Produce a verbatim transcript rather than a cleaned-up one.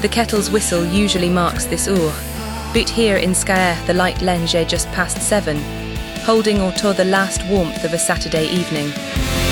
The kettle's whistle usually marks this hour, but here in Skaer the light lenge just past seven, holding auto the last warmth of a Saturday evening.